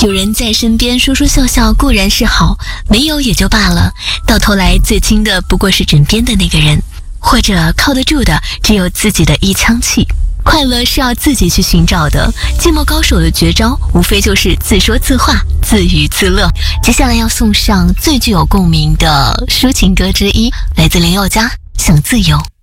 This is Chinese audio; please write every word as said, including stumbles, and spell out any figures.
有人在身边说说笑笑固然是好，没有也就罢了，到头来最亲的不过是枕边的那个人，或者靠得住的只有自己的一腔气。快乐是要自己去寻找的，寂寞高手的绝招无非就是自说自话，自娱自乐。接下来要送上最具有共鸣的抒情歌之一，来自林宥嘉《想自由》。